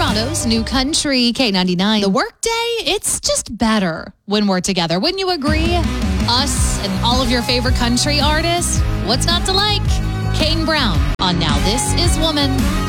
Toronto's new country, K99. The workday, it's just better when we're together. Wouldn't you agree? Us and all of your favorite country artists. What's not to like? Kane Brown on Now This Is Woman.